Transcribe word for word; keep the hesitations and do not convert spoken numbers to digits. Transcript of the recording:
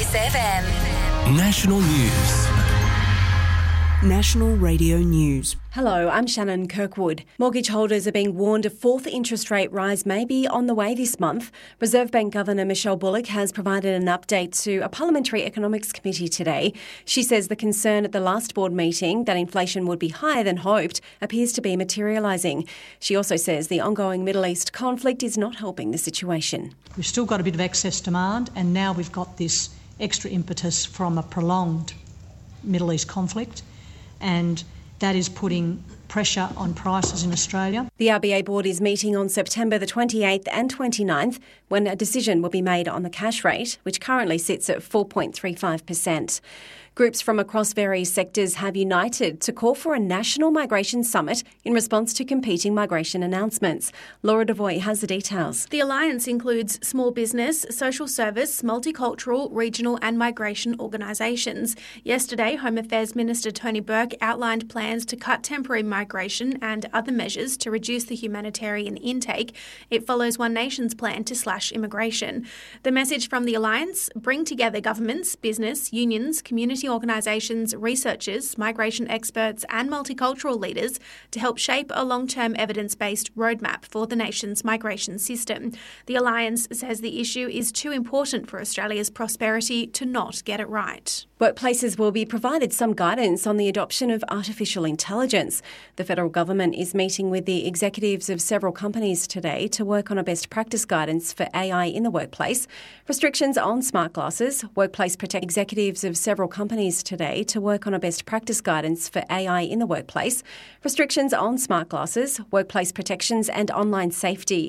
Kiss F M. National News. National Radio News. Hello, I'm Shannon Kirkwood. Mortgage holders are being warned a fourth interest rate rise may be on the way this month. Reserve Bank Governor Michelle Bullock has provided an update to a Parliamentary Economics Committee today. She says the concern at the last board meeting that inflation would be higher than hoped appears to be materialising. She also says the ongoing Middle East conflict is not helping the situation. We've still got a bit of excess demand, and now we've got this extra impetus from a prolonged Middle East conflict, and that is putting pressure on prices in Australia. The R B A board is meeting on September the twenty-eighth and twenty-ninth when a decision will be made on the cash rate, which currently sits at four point three five percent. Groups from across various sectors have united to call for a national migration summit in response to competing migration announcements. Laura Devoy has the details. The alliance includes small business, social service, multicultural, regional and migration organisations. Yesterday, Home Affairs Minister Tony Burke outlined plans to cut temporary migration and other measures to reduce the humanitarian intake. It follows One Nation's plan to slash immigration. The message from the alliance: bring together governments, business, unions, community organisations, researchers, migration experts and multicultural leaders to help shape a long-term evidence-based roadmap for the nation's migration system. The alliance says the issue is too important for Australia's prosperity to not get it right. Workplaces will be provided some guidance on the adoption of artificial intelligence. The federal government is meeting with the executives of several companies today to work on a best practice guidance for A I in the workplace. Restrictions on smart glasses. Workplace protect executives of several companies today to work on a best practice guidance for A I in the workplace. Restrictions on smart glasses, workplace protections and online safety